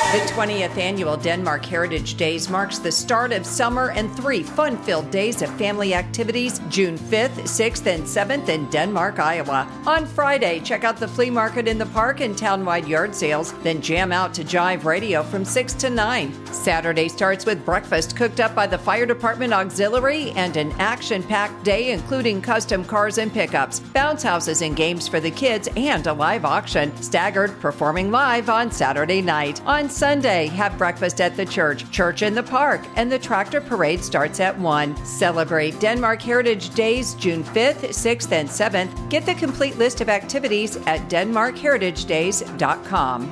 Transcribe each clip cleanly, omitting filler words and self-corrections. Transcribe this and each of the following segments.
The 20th annual Denmark Heritage Days marks the start of summer and 3 fun-filled days of family activities June 5th, 6th, and 7th in Denmark, Iowa. On Friday, check out the flea market in the park and townwide yard sales, then jam out to Jive Radio from 6 to 9. Saturday starts with breakfast cooked up by the Fire Department Auxiliary and an action-packed day including custom cars and pickups, bounce houses and games for the kids, and a live auction. Staggered performing live on Saturday night. On Sunday, have breakfast at the church in the park, and the tractor parade starts at 1. Celebrate Denmark Heritage Days June 5th, 6th, and 7th. Get the complete list of activities at denmarkheritagedays.com.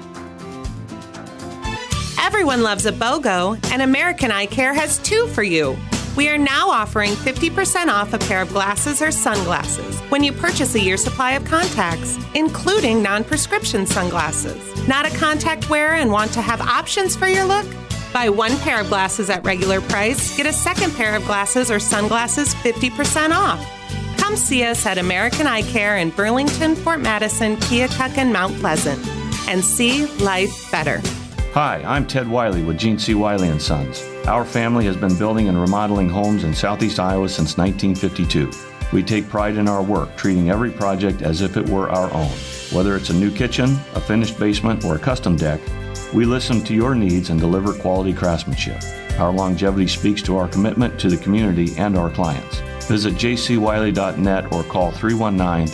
Everyone loves a BOGO, and American Eye Care has 2 for you. We are now offering 50% off a pair of glasses or sunglasses when you purchase a year's supply of contacts, including non-prescription sunglasses. Not a contact wearer and want to have options for your look? Buy 1 pair of glasses at regular price, get a second pair of glasses or sunglasses 50% off. Come see us at American Eye Care in Burlington, Fort Madison, Keokuk, and Mount Pleasant, and see life better. Hi, I'm Ted Wiley with Gene C. Wiley & Sons. Our family has been building and remodeling homes in southeast Iowa since 1952. We take pride in our work, treating every project as if it were our own. Whether it's a new kitchen, a finished basement, or a custom deck, we listen to your needs and deliver quality craftsmanship. Our longevity speaks to our commitment to the community and our clients. Visit jcwiley.net or call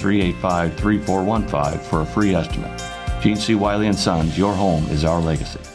319-385-3415 for a free estimate. Gene C. Wiley & Sons, your home is our legacy.